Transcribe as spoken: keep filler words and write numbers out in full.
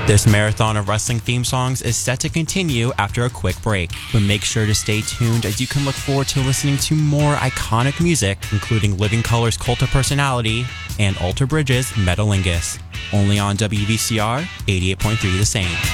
This marathon of wrestling theme songs is set to continue after a quick break, but make sure to stay tuned as you can look forward to listening to more iconic music, including Living Colour's Cult of Personality and Alter Bridge's Metalingus, only on W V C R eighty-eight point three The Saint.